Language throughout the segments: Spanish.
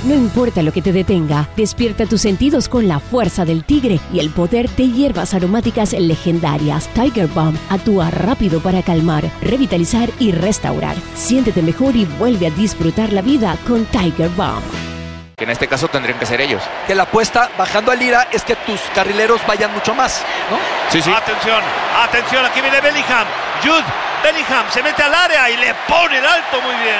No importa lo que te detenga, despierta tus sentidos con la fuerza del tigre y el poder de hierbas aromáticas legendarias. Tiger Balm actúa rápido para calmar, revitalizar y restaurar. Siéntete mejor y vuelve a disfrutar la vida con Tiger Balm. Que en este caso tendrían que ser ellos. Que la apuesta bajando a Lira es que tus carrileros vayan mucho más, ¿no? Sí. Atención, aquí viene Bellingham. Jude Bellingham se mete al área y le pone el alto muy bien.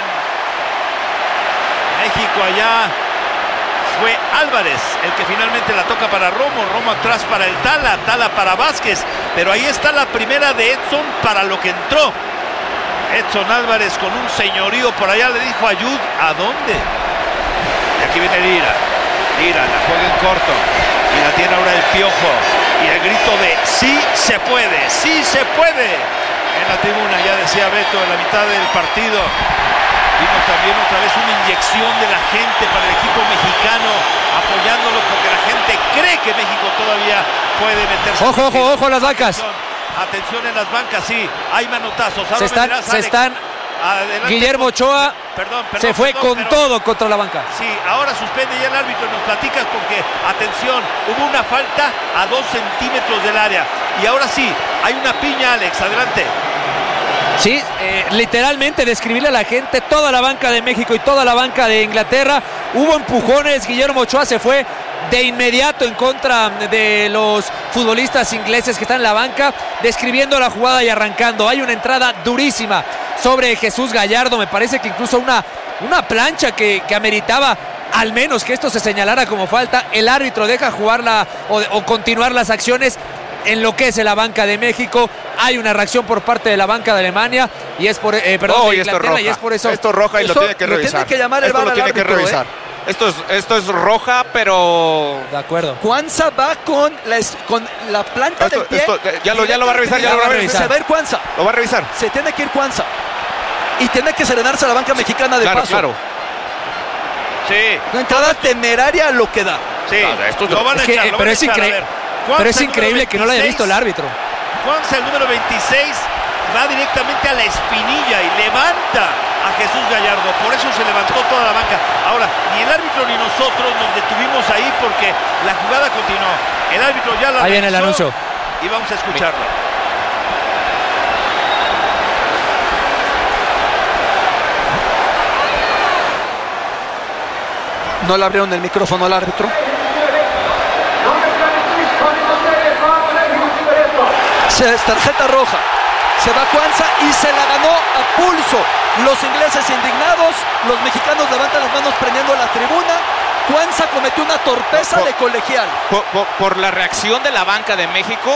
México allá fue Álvarez el que finalmente la toca para Romo atrás para el Tala para Vázquez, pero ahí está la primera de Edson para lo que entró. Edson Álvarez con un señorío por allá le dijo a Jude, ¿a dónde? Y aquí viene Lira la juega en corto y la tiene ahora el Piojo y el grito de sí se puede en la tribuna, ya decía Beto en la mitad del partido. Vimos también otra vez una inyección de la gente para el equipo mexicano apoyándolo porque la gente cree que México todavía puede meterse. Ojo las bancas. Atención en las bancas, sí, hay manotazos. Ahora se están adelante. Guillermo Ochoa se fue con todo contra la banca. Sí, ahora suspende ya el árbitro. Nos platicas porque, atención, hubo una falta a 2 centímetros del área. Y ahora sí, hay una piña, Alex, adelante. Sí, literalmente describirle a la gente, toda la banca de México y toda la banca de Inglaterra. Hubo empujones, Guillermo Ochoa se fue de inmediato en contra de los futbolistas ingleses que están en la banca, describiendo la jugada y arrancando. Hay una entrada durísima sobre Jesús Gallardo, me parece que incluso una plancha que ameritaba al menos que esto se señalara como falta. El árbitro deja jugarla o continuar las acciones. Enloquece la banca de México. Hay una reacción por parte de la banca de Alemania y es por de Inglaterra, y es por eso. Esto es roja y lo tiene que revisar. Tiene que llamar el esto VAR lo tiene al árbitro, que revisar. Esto es roja, pero de acuerdo. Cuanza va con la planta del pie. Ya lo va a revisar, Se va a ir Cuanza. Lo va a revisar. Se tiene que ir Cuanza. Y tiene que serenarse a la banca mexicana de paso. Claro. Sí. Una entrada temeraria lo que da. Sí. Esto lo van a echar. Pero es increíble que no lo haya visto el árbitro. Cuanza, el número 26, va directamente a la espinilla y levanta a Jesús Gallardo. Por eso se levantó toda la banca. Ahora, ni el árbitro ni nosotros nos detuvimos ahí porque la jugada continuó. El árbitro ya la ahí viene el anuncio. Y vamos a escucharlo. No le abrieron el micrófono al árbitro. Tarjeta roja. Se va Cuanza y se la ganó a pulso. Los ingleses indignados, los mexicanos levantan las manos prendiendo la tribuna. Cuanza cometió una torpeza de colegial. Por la reacción de la banca de México,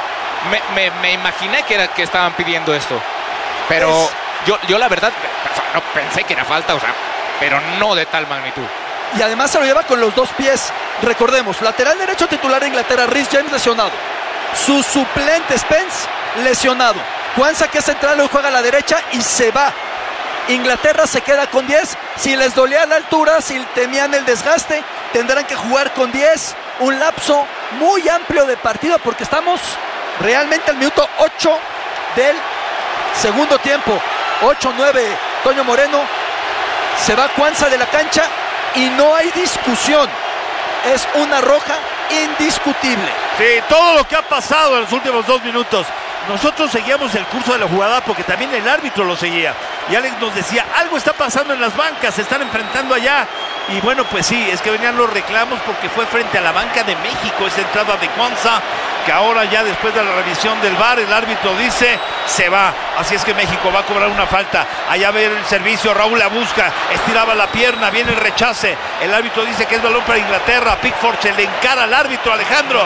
me imaginé que estaban pidiendo esto. Pero yo la verdad no pensé que era falta, pero no de tal magnitud. Y además se lo lleva con los 2 pies. Recordemos, lateral derecho titular de Inglaterra, Reece James lesionado. Su suplente Spence lesionado. Cuanza, que es central, lo juega a la derecha y se va. Inglaterra se queda con 10. Si les dolía la altura, si temían el desgaste, tendrán que jugar con 10. Un lapso muy amplio de partido porque estamos realmente al minuto 8 del segundo tiempo. 8-9, Toño Moreno. Se va Cuanza de la cancha y no hay discusión. Es una roja indiscutible. Sí, todo lo que ha pasado en los últimos 2 minutos. Nosotros seguíamos el curso de la jugada porque también el árbitro lo seguía. Y Alex nos decía, algo está pasando en las bancas, se están enfrentando allá. Y bueno, pues sí, es que venían los reclamos porque fue frente a la banca de México esa entrada de Cuanza, que ahora ya después de la revisión del VAR, el árbitro dice, se va. Así es que México va a cobrar una falta. Allá ve el servicio, Raúl la busca, estiraba la pierna, viene el rechace. El árbitro dice que es balón para Inglaterra. Pickford se le encara al árbitro, Alejandro.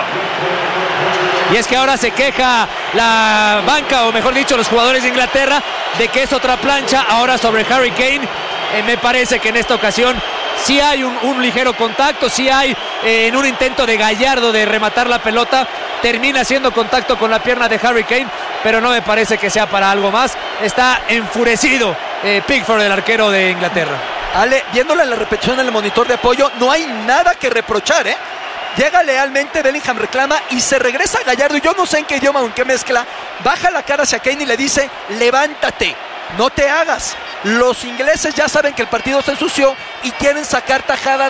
Y es que ahora se queja la banca, o mejor dicho, los jugadores de Inglaterra, de que es otra plancha ahora sobre Harry Kane. Me parece que en esta ocasión sí hay un ligero contacto, sí hay en un intento de Gallardo de rematar la pelota, termina haciendo contacto con la pierna de Harry Kane, pero no me parece que sea para algo más. Está enfurecido Pickford, el arquero de Inglaterra. Ale, viéndola en la repetición en el monitor de apoyo, no hay nada que reprochar, Llega lealmente, Bellingham reclama y se regresa a Gallardo. Yo no sé en qué idioma o en qué mezcla. Baja la cara hacia Kane y le dice, levántate, no te hagas. Los ingleses ya saben que el partido se ensució y quieren sacar tajada